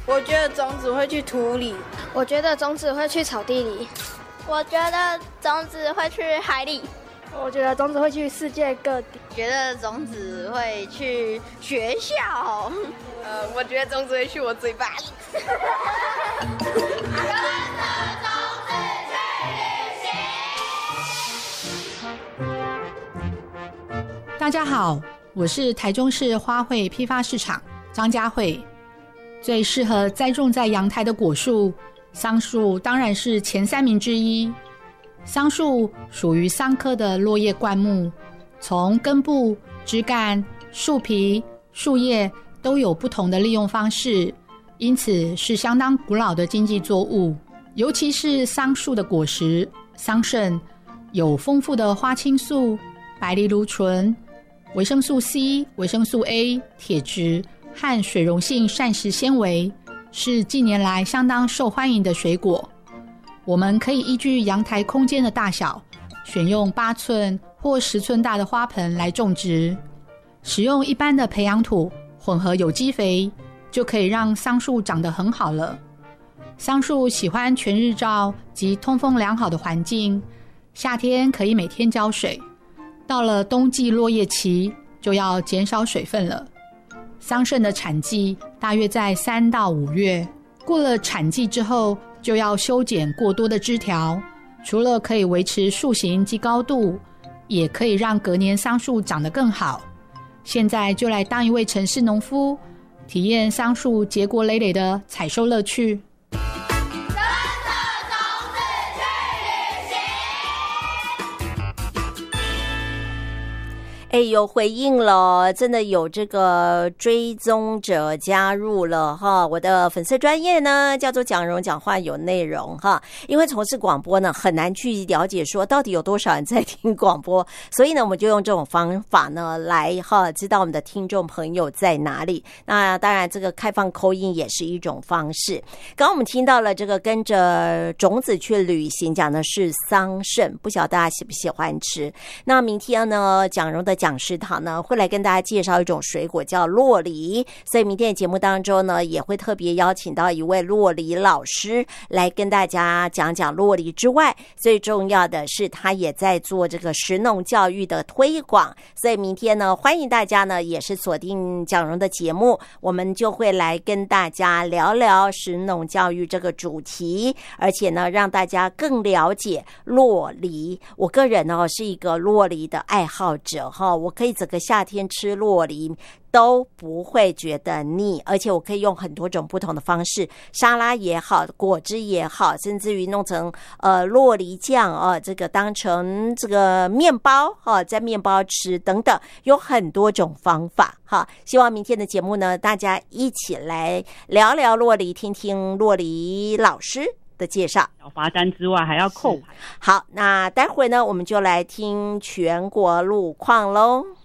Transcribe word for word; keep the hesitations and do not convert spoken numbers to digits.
我觉得种子会去土里。 我觉得种子会去草地里。 我觉得种子会去海里。 我觉得种子会去世界各地。 觉得种子会去学校。 呃，我觉得种子会去我嘴巴里。跟着种子去旅行。 大家好，我是台中市花卉批发市场张佳慧。最适合栽种在阳台的果树，桑树当然是前三名之一。桑树属于桑科的落叶灌木，从根部、枝干、树皮、树叶都有不同的利用方式，因此是相当古老的经济作物。尤其是桑树的果实桑葚，有丰富的花青素、白藜芦醇、维生素 C、维生素 A、铁质和水溶性膳食纤维，是近年来相当受欢迎的水果。我们可以依据阳台空间的大小，选用八寸或十寸大的花盆来种植，使用一般的培养土混合有机肥，就可以让桑树长得很好了。桑树喜欢全日照及通风良好的环境，夏天可以每天浇水，到了冬季落叶期就要减少水分了。桑葚的产季大约在三到五月，过了产季之后就要修剪过多的枝条，除了可以维持树形及高度，也可以让隔年桑树长得更好。现在就来当一位城市农夫，体验桑树结果累累的采收乐趣。 哎，有回应了，真的有这个追踪者加入了哈。我的粉丝专页呢叫做蒋蓉讲话有内容哈，因为从事广播呢很难去了解说到底有多少人在听广播，所以呢我们就用这种方法呢来哈知道我们的听众朋友在哪里。那当然这个开放call in也是一种方式。刚刚我们听到了这个跟着种子去旅行，讲的是桑葚，不晓得大家喜不喜欢吃。那明天呢蒋蓉的讲师堂呢会来跟大家介绍一种水果叫酪梨，所以明天的节目当中呢也会特别邀请到一位酪梨老师来跟大家讲讲酪梨之外，最重要的是他也在做这个食农教育的推广，所以明天呢欢迎大家呢也是锁定蒋蓉的节目，我们就会来跟大家聊聊食农教育这个主题，而且呢让大家更了解酪梨。我个人呢是一个酪梨的爱好者哈，我可以整个夏天吃酪梨都不会觉得腻，而且我可以用很多种不同的方式，沙拉也好，果汁也好，甚至于弄成呃酪梨酱啊，这个当成这个面包啊，在面包吃等等，有很多种方法哈。希望明天的节目呢，大家一起来聊聊酪梨，听听酪梨老师的介绍。 罚单之外还要扣牌。 好，那待会呢，我们就来听全国路况喽。